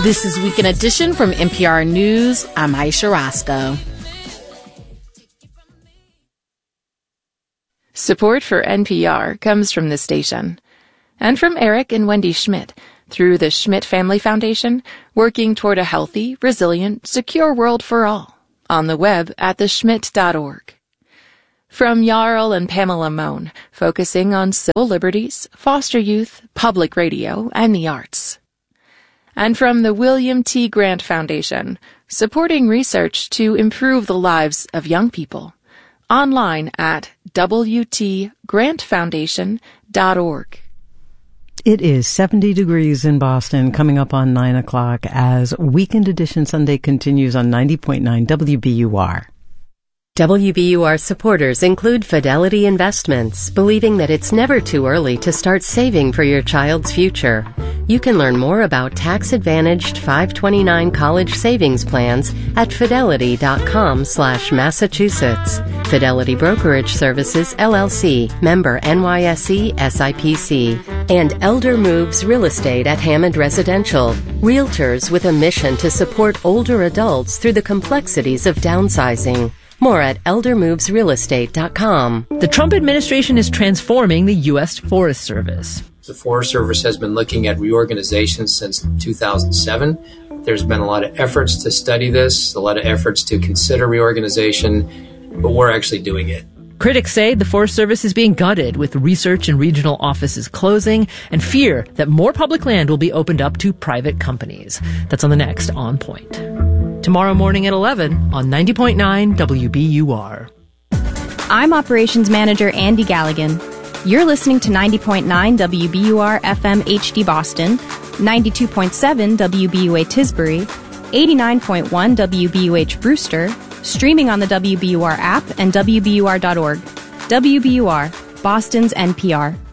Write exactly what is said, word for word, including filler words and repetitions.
This is Weekend Edition from N P R News. I'm Aisha Roscoe. Support for N P R comes from this station and from Eric and Wendy Schmidt through the Schmidt Family Foundation, working toward a healthy, resilient, secure world for all. On the web at the schmidt dot org. From Jarl and Pamela Mohn, focusing on civil liberties, foster youth, public radio, and the arts. And from the William T. Grant Foundation, supporting research to improve the lives of young people. Online at w t grant foundation dot org. It is seventy degrees in Boston, coming up on nine o'clock as Weekend Edition Sunday continues on ninety point nine W B U R. W B U R supporters include Fidelity Investments, believing that it's never too early to start saving for your child's future. You can learn more about tax-advantaged five twenty-nine college savings plans at fidelity.com slash Massachusetts. Fidelity Brokerage Services, L L C, member N Y S E S I P C. And Elder Moves Real Estate at Hammond Residential. Realtors with a mission to support older adults through the complexities of downsizing. More at elder moves real estate dot com. The Trump administration is transforming the U S Forest Service. The Forest Service has been looking at reorganization since two thousand seven. There's been a lot of efforts to study this, a lot of efforts to consider reorganization, but we're actually doing it. Critics say the Forest Service is being gutted, with research and regional offices closing, and fear that more public land will be opened up to private companies. That's on the next On Point. Tomorrow morning at eleven on ninety point nine W B U R. I'm Operations Manager Andy Galligan. You're listening to ninety point nine W B U R F M H D Boston, ninety-two point seven W B U A Tisbury, eighty-nine point one W B U H Brewster, streaming on the W B U R app and W B U R dot org. W B U R, Boston's N P R.